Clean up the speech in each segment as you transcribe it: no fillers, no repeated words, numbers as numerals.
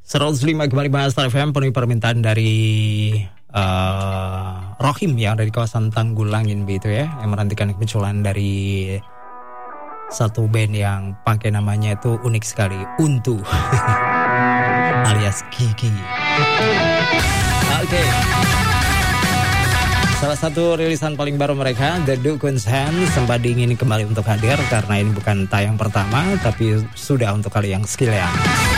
105 kembali bahas Star FM, penuhi permintaan dari Rohim yang dari kawasan Tanggulangin begitu ya, yang menantikan kemunculan dari satu band yang pakai namanya itu unik sekali, Untu alias Gigi. Oke. Salah satu rilisan paling baru mereka, The Dukun's Hand, sempat ingin kembali untuk hadir karena ini bukan tayang pertama, tapi sudah untuk kali yang sekian.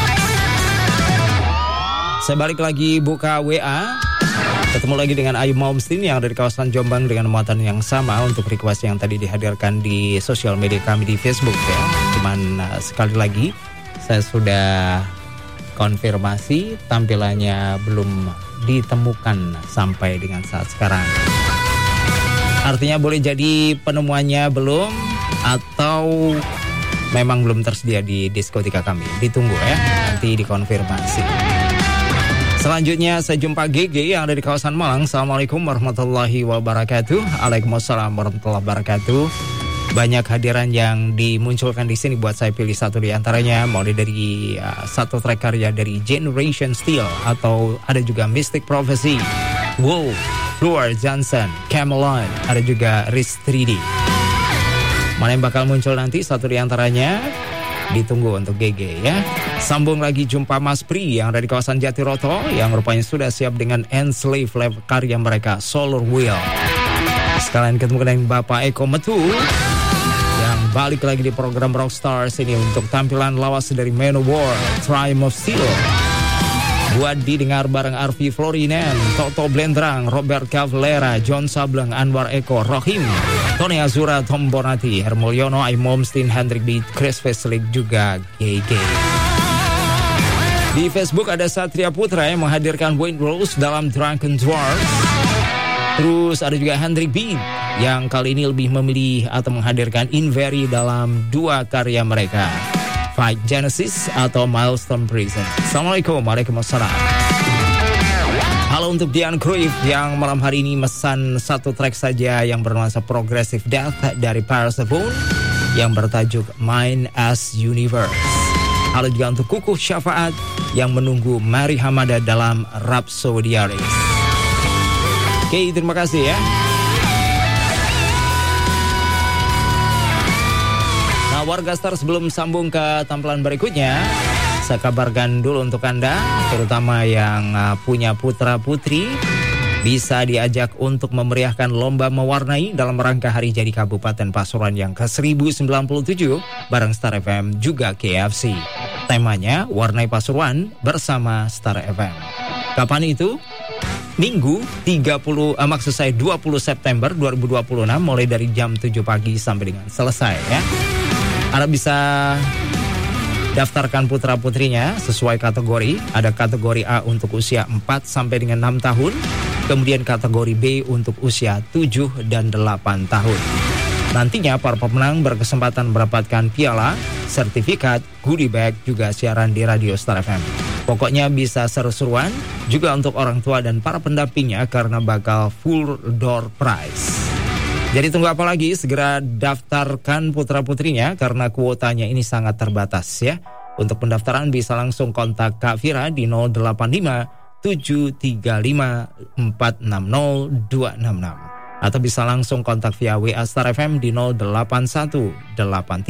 Saya balik lagi buka WA, ketemu lagi dengan Ayu Momstin yang dari kawasan Jombang dengan muatan yang sama untuk request yang tadi dihadirkan di sosial media kami di Facebook ya. Cuman sekali lagi saya sudah konfirmasi tampilannya belum ditemukan sampai dengan saat sekarang. Artinya boleh jadi penemuannya belum atau memang belum tersedia di diskotika kami. Ditunggu ya, nanti dikonfirmasi. Selanjutnya saya jumpa GG yang ada di kawasan Malang. Assalamualaikum warahmatullahi wabarakatuh. Waalaikumsalam warahmatullahi wabarakatuh. Banyak hadiran yang dimunculkan di sini, buat saya pilih satu di antaranya. Mulai dari satu track karya dari Generation Steel, atau ada juga Mystic Prophecy, Wolf, Floor Johnson, Camelot, ada juga Riz 3D. Mana yang bakal muncul nanti satu di antaranya? Ditunggu untuk GG ya. Sambung lagi jumpa Mas Pri yang dari kawasan Jatiroto, yang rupanya sudah siap dengan Enslave Lab karya mereka Solar Wheel. Sekalian ketemu dengan Bapak Eko Metu yang balik lagi di program Rockstars ini untuk tampilan lawas dari Manowar, Triumph of Steel. Buat didengar bareng Arfi Florinan, Toto Blendrang, Robert Cavalera, John Sableng, Anwar Eko, Rohim, Tony Azura, Tom Bonati, Hermoliono, Aimomstin, Hendrik Beat, Chris Veslik, juga GG. Di Facebook ada Satria Putra yang menghadirkan Wayne Rose dalam Drunken Dwarfs. Terus ada juga Hendrik Beat yang kali ini lebih memilih atau menghadirkan Inveri dalam dua karya mereka, Fight Genesis atau Milestone Prison. Assalamualaikum, waalaikumsalam. Halo untuk Dian Cruyff yang malam hari ini mesan satu track saja yang bernuansa Progressive Death dari Persephone yang bertajuk Mind as Universe. Halo juga untuk Kukuh Syafaat yang menunggu Mary Hamada dalam Rhapsodiaries. Oke, terima kasih ya. Nah, warga Star, sebelum sambung ke tampilan berikutnya, saya kabarkan dulu untuk Anda, terutama yang punya putra-putri, bisa diajak untuk memeriahkan lomba mewarnai dalam rangka Hari Jadi Kabupaten Pasuruan yang ke-1097 bareng Star FM juga KFC. Temanya Warnai Pasuruan bersama Star FM. Kapan itu? Minggu 20 September 2026 mulai dari jam 7 pagi sampai dengan selesai ya. Anda bisa daftarkan putra-putrinya sesuai kategori. Ada kategori A untuk usia 4 sampai dengan 6 tahun. Kemudian kategori B untuk usia 7 dan 8 tahun. Nantinya para pemenang berkesempatan mendapatkan piala, sertifikat, goodie bag, juga siaran di Radio Star FM. Pokoknya bisa seru-seruan juga untuk orang tua dan para pendampingnya karena bakal full door prize. Jadi tunggu apa lagi? Segera daftarkan putra-putrinya karena kuotanya ini sangat terbatas ya. Untuk pendaftaran bisa langsung kontak Kak Vira di 085 735 460 266 atau bisa langsung kontak via WA Star FM di 081 83